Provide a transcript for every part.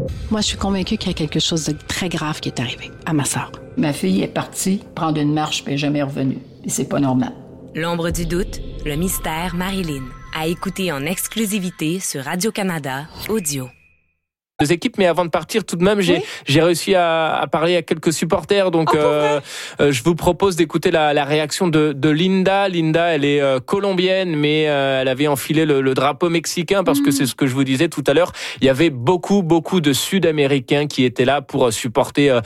Moi, je suis convaincue qu'il y a quelque chose de très grave qui est arrivé à ma sœur. Ma fille est partie prendre une marche puis elle n'est jamais revenue. Et c'est pas normal. L'ombre du doute, le mystère Marilyn. À écouter en exclusivité sur Radio-Canada Audio. Deux équipes, mais avant de partir, tout de même, j'ai réussi à parler à quelques supporters. Donc, je vous propose d'écouter la réaction de Linda. Linda, elle est colombienne, mais elle avait enfilé le drapeau mexicain parce que c'est ce que je vous disais tout à l'heure. Il y avait beaucoup de Sud-Américains qui étaient là pour supporter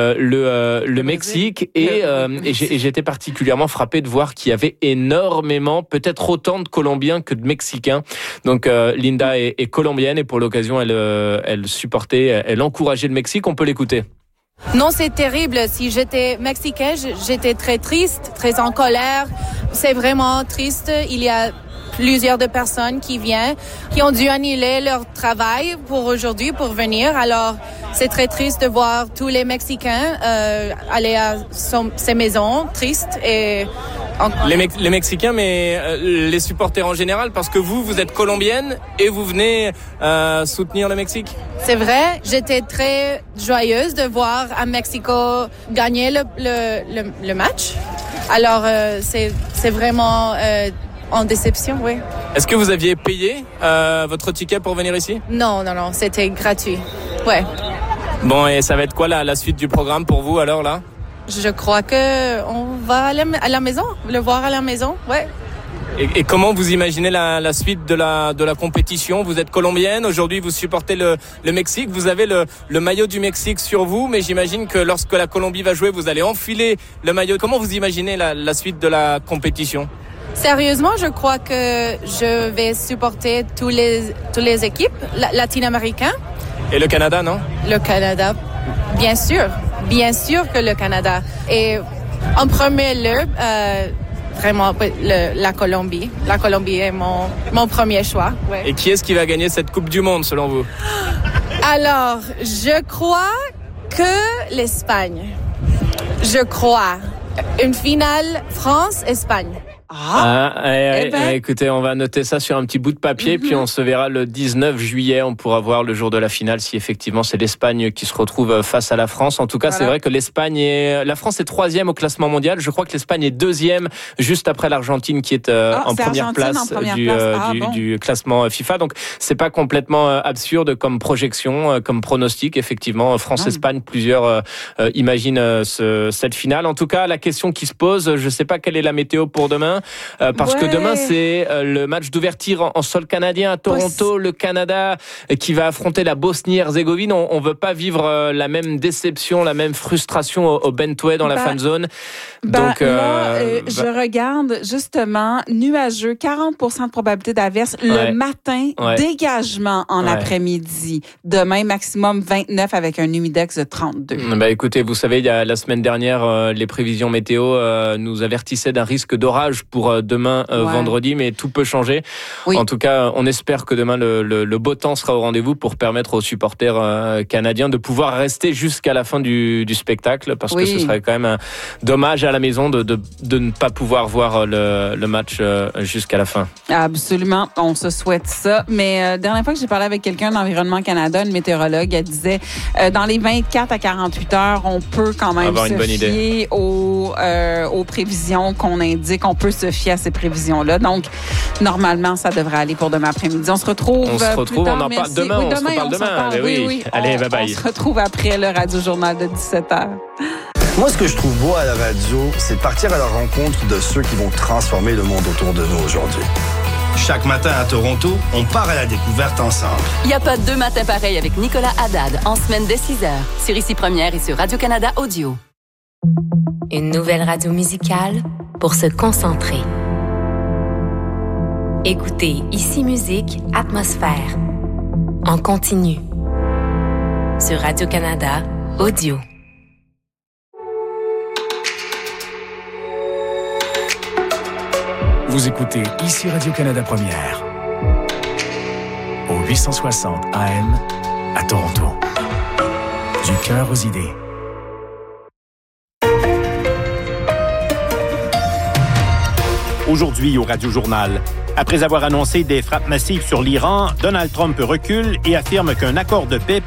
le Mexique. Et j'étais particulièrement frappé de voir qu'il y avait énormément, peut-être autant de Colombiens que de Mexicains. Donc, Linda est colombienne et pour l'occasion, elle supportait, elle encourageait le Mexique. On peut l'écouter. Non, c'est terrible. Si j'étais mexicaine, j'étais très triste, très en colère. C'est vraiment triste. Il y a plusieurs de personnes qui viennent, qui ont dû annuler leur travail pour aujourd'hui, pour venir. Alors, c'est très triste de voir tous les Mexicains aller à ces maisons tristes et les Mexicains, mais les supporters en général, parce que vous êtes colombienne et vous venez soutenir le Mexique. C'est vrai, j'étais très joyeuse de voir à Mexico gagner le match. Alors, c'est vraiment en déception, oui. Est-ce que vous aviez payé votre ticket pour venir ici? Non, c'était gratuit. Ouais. Bon, et ça va être quoi la suite du programme pour vous alors là? Je crois que on va aller à la maison, le voir à la maison, ouais. Et comment vous imaginez la suite de la compétition? Vous êtes colombienne, aujourd'hui vous supportez le Mexique, vous avez le maillot du Mexique sur vous, mais j'imagine que lorsque la Colombie va jouer, vous allez enfiler le maillot. Comment vous imaginez la suite de la compétition? Sérieusement, je crois que je vais supporter tous les équipes latino-américaines. Et le Canada, non? Le Canada, bien sûr que le Canada. Et en premier lieu, vraiment la Colombie. La Colombie est mon premier choix. Ouais. Et qui est-ce qui va gagner cette Coupe du Monde selon vous? Alors, je crois que l'Espagne. Je crois. Une finale France-Espagne. Écoutez, on va noter ça sur un petit bout de papier, puis on se verra le 19 juillet. On pourra voir le jour de la finale si effectivement c'est l'Espagne qui se retrouve face à la France. En tout cas, C'est vrai que la France est 3e au classement mondial. Je crois que l'Espagne est 2e, juste après l'Argentine qui est en première place du classement FIFA. Donc, c'est pas complètement absurde comme projection, comme pronostic. Effectivement, France-Espagne, plusieurs imaginent cette finale. En tout cas, la question qui se pose, je sais pas quelle est la météo pour demain. Parce que demain c'est le match d'ouverture en sol canadien à Toronto, le Canada qui va affronter la Bosnie-Herzégovine. On veut pas vivre la même déception, la même frustration au Bentway dans la fan zone. Donc je regarde justement nuageux, 40% de probabilité d'averse le matin, dégagement en après-midi. Demain maximum 29 avec un humidex de 32. Écoutez, vous savez, il y a la semaine dernière les prévisions météo nous avertissaient d'un risque d'orage pour demain vendredi, mais tout peut changer. En tout cas, on espère que demain le beau temps sera au rendez-vous pour permettre aux supporters canadiens de pouvoir rester jusqu'à la fin du spectacle, parce que ce serait quand même un dommage à la maison de ne pas pouvoir voir le match jusqu'à la fin. Absolument, on se souhaite ça. Mais dernière fois que j'ai parlé avec quelqu'un d'Environnement Canada, une météorologue, elle disait dans les 24 à 48 heures, on peut quand même se fier aux prévisions qu'on indique. On peut se fier à ces prévisions-là. Donc, normalement, ça devrait aller pour demain après-midi. On se retrouve on en parle demain. On se parle demain. Oui. Allez, bye-bye. On se retrouve après le Radio-Journal de 17h. Moi, ce que je trouve beau à la radio, c'est de partir à la rencontre de ceux qui vont transformer le monde autour de nous aujourd'hui. Chaque matin à Toronto, on part à la découverte ensemble. Il n'y a pas deux matins pareils avec Nicolas Haddad, en semaine dès 6h, sur Ici Première et sur Radio-Canada Audio. Une nouvelle radio musicale pour se concentrer. Écoutez Ici Musique, Atmosphère. En continu. Sur Radio-Canada Audio. Vous écoutez Ici Radio-Canada Première. Au 860 AM à Toronto. Du cœur aux idées. Aujourd'hui au Radio-Journal, après avoir annoncé des frappes massives sur l'Iran, Donald Trump recule et affirme qu'un accord de paix